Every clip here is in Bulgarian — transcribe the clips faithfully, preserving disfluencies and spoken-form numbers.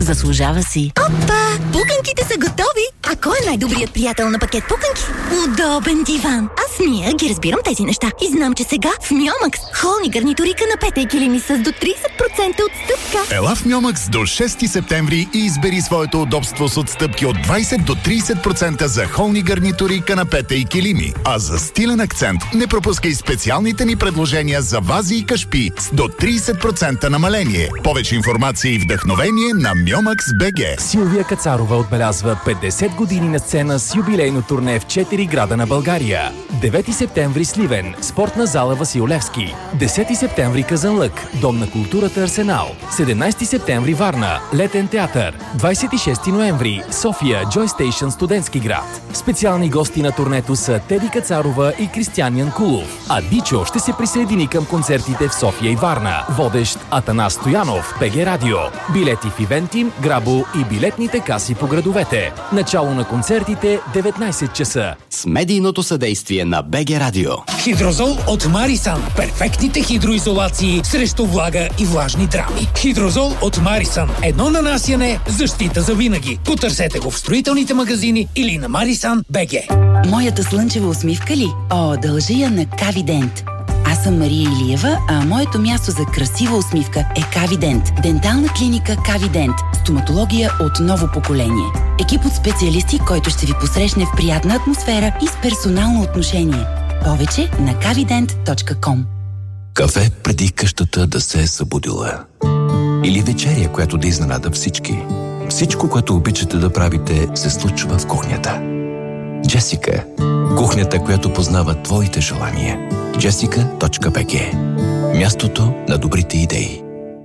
Заслужава си. Опа! Пуканките са готови! А кой е най-добрият приятел на пакет пуканки? Удобен диван. Аз Мия ги разбирам тези неща. И знам, че сега в Мьомакс холни гарнитури, канапета и килими с до трийсет процента отстъпка. Ела в Мьомакс до шести септември и избери своето удобство с отстъпки от двайсет до трийсет процента за холни гарнитури, канапета и килими. А за стилен акцент не пропускай специалните ни предложения за вази и кашпи с до трийсет процента намаление. Повече информация и вдъхновение на Мьомакс БГ. Силвия Кацарова отбелязва петдесет години на сцена с юбилейно турне в четири града на България. девети септември Сливен, спортна зала Васил Левски. десети септември Казанлък, Дом на културата Арсенал. седемнайсети септември Варна, Летен театър. двайсет и шести ноември София, Joy Station, Студентски град. Специални гости на турнето са Теди Кацарова и Кристиан Янкулов. А Дичо ще се присъедини към концертите в София и Варна. Водещ Атанас Стоянов, БГ Радио. Билети в Ивентим, Грабо и билетните каси по градовете. Начало на концертите деветнайсет часа. С медийното съдействие на БГ Радио. Хидрозол от Марисан. Перфектните хидроизолации срещу влага и влажни драми. Хидрозол от Марисан. Едно нанасяне, защита за винаги. Потърсете го в строителните магазини или на Марисан БГ. Моята слънчева усмивка ли? О, дължи я на Кавидент. Аз съм Мария Илиева, а моето място за красива усмивка е Кавидент. Дентална клиника Кавидент. Стоматология от ново поколение. Екип от специалисти, който ще ви посрещне в приятна атмосфера и с персонално отношение. Повече на кавидент точка ком. Кафе преди къщата да се е събудила. Или вечеря, която да изненада всички. Всичко, което обичате да правите, се случва в кухнята. Джесика. Кухнята, която познава твоите желания. джесика точка би джи. Мястото на добрите идеи.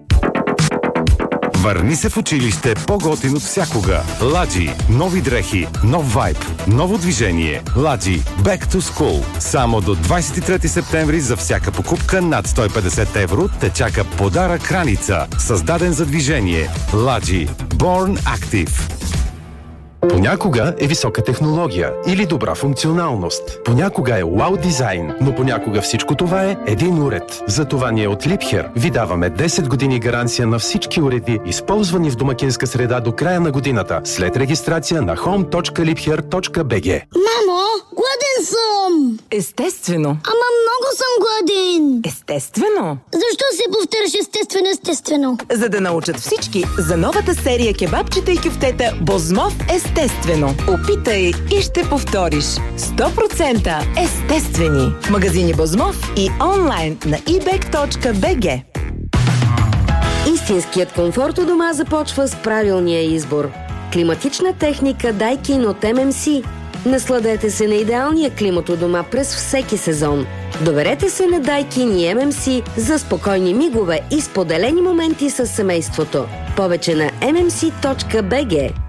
Върни се в училище по-готин от всякога. Ладжи. Нови дрехи. Нов вайб. Ново движение. Ладжи. Back to School. Само до двайсет и трети септември за всяка покупка над сто и петдесет евро те чака подарък раница. Създаден за движение. Ладжи. Born Active. Понякога е висока технология или добра функционалност. Понякога е вау дизайн, но понякога всичко това е един уред. Затова ние от Liebherr ви даваме десет години гаранция на всички уреди, използвани в домакинска среда до края на годината, след регистрация на хоум точка либхер точка би джи. Мамо, гладен съм! Естествено. Ама много съм гладен! Естествено. Защо се повтаряш естествено, естествено? За да научат всички за новата серия кебабчета и кюфтета Бозмов естествено. Опитай и ще повториш. сто процента естествени. В магазини Бозмов и онлайн на и бек точка би джи. Истинският комфорт у дома започва с правилния избор. Климатична техника Daikin от ем ем си. Насладете се на идеалния климат у дома през всеки сезон. Доверете се на Daikin и ем ем си за спокойни мигове и споделени моменти с семейството. Повече на ем ем си точка би джи.